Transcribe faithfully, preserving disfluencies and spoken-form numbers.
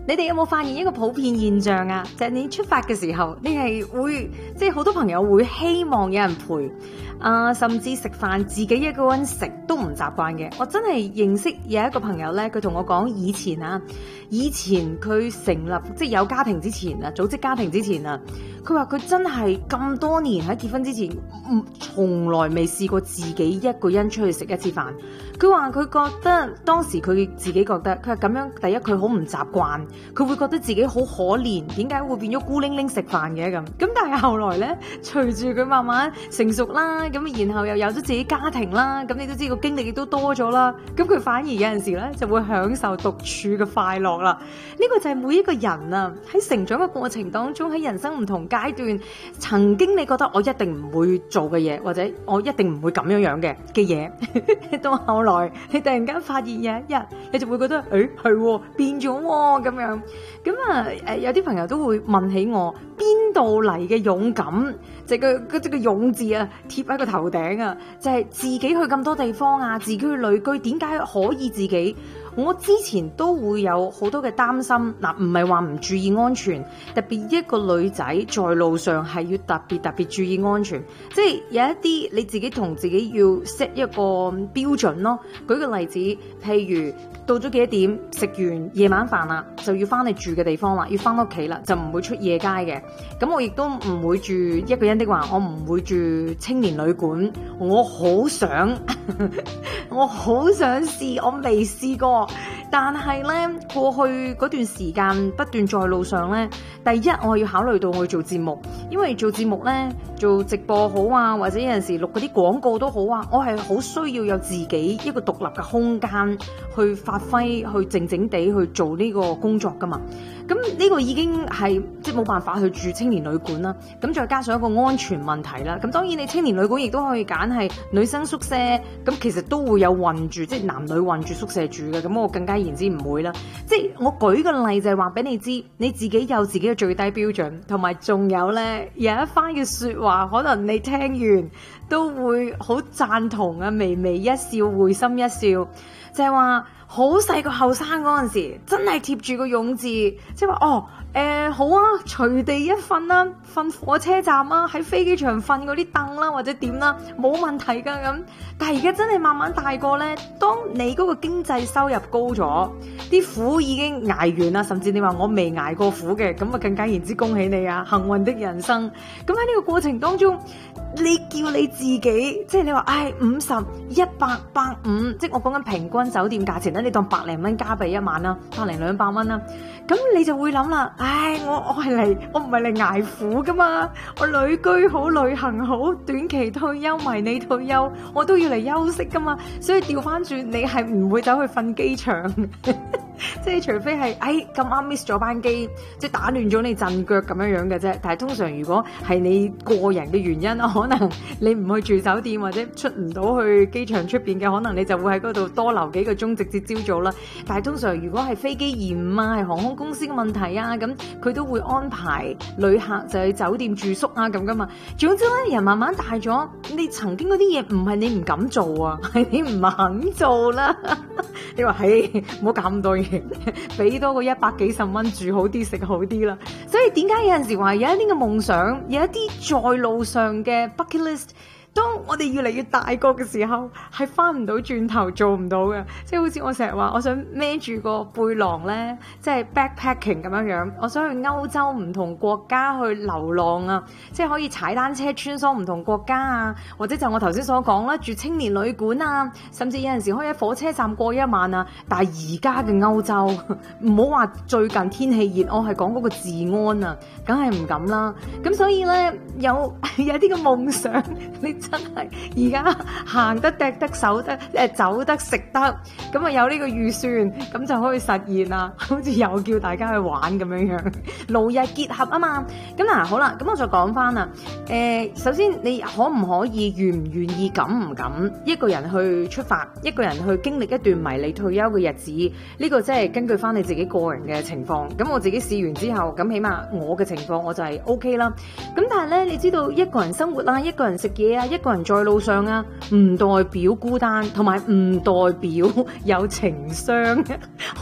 你哋有冇發現一個普遍現象啊？就係你出發嘅時候，你係會即係好多朋友會希望有人陪，啊、呃，甚至食飯自己一個人食都唔習慣嘅。我真係認識有一個朋友咧，佢同我講以前啊，以前佢成立即係有家庭之前啊，組織家庭之前啊，佢話佢真係咁多年喺結婚之前，唔從來未試過自己一個人出去食一次飯。佢話佢覺得當時佢自己覺得佢係咁樣，第一佢好唔習慣，佢會覺得自己好可憐，點解會變咗孤零零食飯嘅咁？咁但係後來咧，隨住佢慢慢成熟啦，咁然後又有咗自己家庭啦，咁你都知個經歷亦都多咗啦，咁佢反而有陣時咧就會享受獨處嘅快樂啦。呢個就係每一個人啊喺成長嘅過程當中，喺人生唔同階段，曾經你覺得我一定唔會做嘅嘢，或者我一定唔會咁樣樣嘅嘅嘢，到後來你突然間發現有一日，你就會覺得誒係變咗喎咁樣。咁啊誒有啲朋友都會問起我邊度嚟嘅勇敢，就係個嗰隻個勇字啊貼喺個頭頂啊，就係自己去咁多地方啊，自己去旅居，點解可以自己？我之前都會有好多嘅擔心，嗱唔係話唔注意安全，特別一個女仔在路上係要特別特別注意安全，即係有一啲你自己同自己要 set 一個標準咯。舉個例子，譬如到咗幾多點食完夜晚飯啦，就要翻你住嘅地方啦，要翻屋企啦，就唔會出夜街嘅。咁我亦都唔會住一個人的話，我唔會住青年旅館。我好想，我好想試，我未試過。但係咧，過去嗰段時間不斷在路上咧，第一我要考慮到我要做節目，因為做節目咧，做直播好啊，或者有陣時錄嗰啲廣告都好啊，我係好需要有自己一個獨立嘅空間去發揮，去靜靜地去做呢個工作噶嘛。咁呢個已經係即係冇辦法去住青年旅館啦。咁再加上一個安全問題啦。咁當然你青年旅館亦都可以揀係女生宿舍，咁其實都會有混住，即係男女混住宿舍住嘅。咁我更加言之唔會啦。即係我舉個例就係話俾你知，你自己有自己嘅最低標準，同埋仲有咧有一番嘅說話，可能你聽完都會好贊同啊，微微一笑，會心一笑，就係話。好細個後生嗰陣時，真係貼住個勇字，即係話哦，誒、呃、好啊，隨地一瞓啦，瞓火車站啊，喺飛機場瞓嗰啲凳啦，或者點啦，冇問題噶咁。但係而家真係慢慢大個咧，當你嗰個經濟收入高咗，啲苦已經捱完啦，甚至你話我未捱過苦嘅，咁啊更加言之恭喜你啊，幸運的人生。咁喺呢個過程當中，你叫你自己，即係你話唉五十、一百、百五，即係我講緊平均酒店價錢咧，你當百零蚊加幣一晚啦，百零兩百蚊啦，咁你就會諗啦，唉，我我係嚟，我唔係嚟捱苦噶嘛，我旅居好、旅行好、短期退休、迷你退休，我都要嚟休息噶嘛，所以調翻轉，你係唔會走去瞓機場。即係除非係，哎咁啱 miss 咗班機，即係打亂咗你陣腳咁樣樣嘅啫。但係通常如果係你個人嘅原因，可能你唔去住酒店或者出唔到去機場出邊嘅，可能你就會喺嗰度多留幾個鐘，直接朝早啦。但係通常如果係飛機延誤啊，係航空公司嘅問題啊，咁佢都會安排旅客就去酒店住宿啊咁噶嘛。總之咧，人慢慢大咗，你曾經嗰啲嘢唔係你唔敢做啊，係你唔肯做啦。你話嘿，唔好搞咁多嘢，俾多個一百幾十蚊住好啲食好啲啦。所以點解有陣時話有一啲嘅夢想，有一啲在路上嘅 bucket list，當我哋越嚟越大個嘅時候，係翻唔到轉頭做唔到嘅。即係好似我成日話，我想孭住個背囊咧，即係 backpacking 咁樣樣，我想去歐洲唔同國家去流浪啊，即係可以踩單車穿梭唔同國家啊，或者就我頭先所講啦，住青年旅館啊，甚至有陣時可以喺火車站過一晚啊。但係而家嘅歐洲，唔好話最近天氣熱，我係講嗰個治安啊，梗係唔敢啦。咁所以咧，有有啲嘅夢想，你真係而家行得、趯得、手得、誒走得、食得，咁啊有呢個預算，咁就可以實現啦。好似又叫大家去玩咁樣樣，勞逸結合啊嘛。咁嗱，好啦，咁我再講翻啦。誒、呃，首先你可唔可以願唔願意、敢唔敢一個人去出發，一個人去經歷一段迷你退休嘅日子？呢、這個即係根據翻你自己個人嘅情況。咁我自己試完之後，咁起碼我嘅情況我就係 O K 啦。咁但係咧，你知道一個人生活啦，一個人食嘢啊，一個人在路上啊，唔代表孤單，同埋唔代表有情傷。